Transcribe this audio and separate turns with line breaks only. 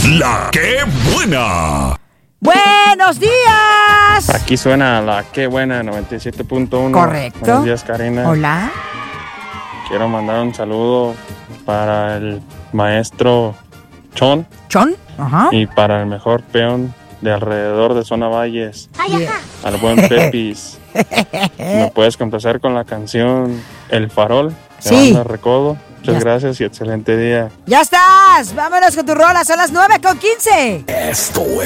La que buena.
¡Buenos días!
Aquí suena la que buena 97.1.
Correcto.
Buenos días, Karina.
Hola.
Quiero mandar un saludo para el maestro Chon
¿Chon? Ajá.
y para el mejor peón de alrededor de Zona Valles, al buen Pepis. ¿Me puedes complacer con la canción El Farol de
Sí.
Banda Recodo? Muchas
Ya.
gracias y excelente día.
¡Ya estás! ¡Vámonos con tu rola! Son las 9:15.
Esto